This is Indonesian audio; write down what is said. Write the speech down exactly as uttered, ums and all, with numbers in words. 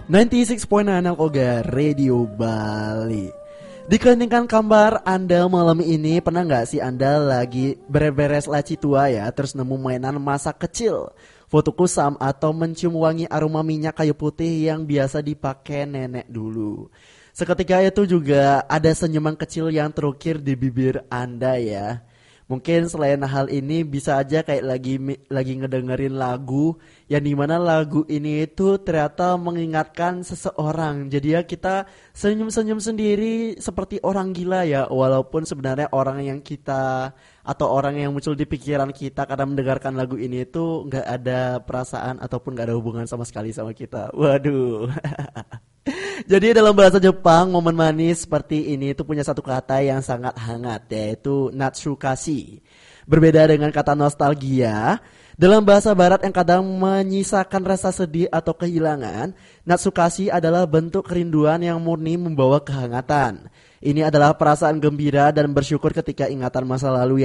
sembilan puluh enam koma enam Oga Radio Bali. Dikeninkan kabar Anda malam ini, pernah gak sih Anda lagi beres-beres laci tua ya, terus nemu mainan masa kecil, foto kusam atau mencium wangi aroma minyak kayu putih yang biasa dipakai nenek dulu. Seketika itu juga ada senyuman kecil yang terukir di bibir Anda ya. Mungkin selain hal ini bisa aja kayak lagi lagi ngedengerin lagu yang dimana lagu ini itu ternyata mengingatkan seseorang. Jadi ya kita senyum-senyum sendiri seperti orang gila ya. Walaupun sebenarnya orang yang kita atau orang yang muncul di pikiran kita karena mendengarkan lagu ini itu gak ada perasaan ataupun gak ada hubungan sama sekali sama kita. Waduh. Jadi dalam bahasa Jepang, momen manis seperti ini itu punya satu kata yang sangat hangat, yaitu natsukashi. Berbeda dengan kata nostalgia, dalam bahasa barat yang kadang menyisakan rasa sedih atau kehilangan, natsukashi adalah bentuk kerinduan yang murni membawa kehangatan. Ini adalah perasaan gembira dan bersyukur ketika ingatan masa lalu